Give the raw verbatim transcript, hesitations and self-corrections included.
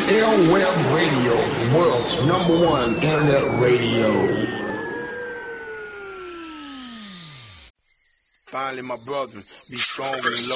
Airweb Radio, world's number one internet radio. Finally, my brother, be strong and low.